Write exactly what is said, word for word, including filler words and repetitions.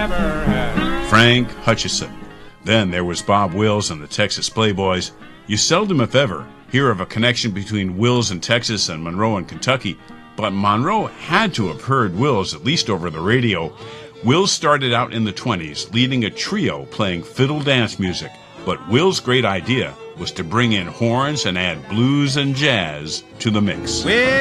ever had. Frank Hutchison. Then there was Bob Wills and the Texas Playboys. You seldom, if ever, hear of a connection between Wills in Texas and Monroe in Kentucky, but Monroe had to have heard Wills, at least over the radio. Wills started out in the twenties, leading a trio playing fiddle dance music, but Wills' great idea was to bring in horns and add blues and jazz to the mix. Well,